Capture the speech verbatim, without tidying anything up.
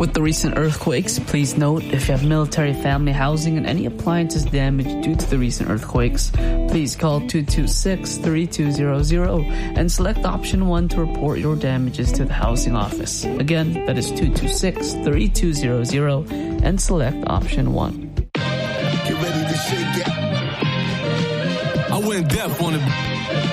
With the recent earthquakes, please note if you have military family housing and any appliances damaged due to the recent earthquakes, please call two two six, three two zero zero and select option one to report your damages to the housing office. Again, that is two two six, three two zero zero and select option one. Get ready to shake it. I went deaf on it.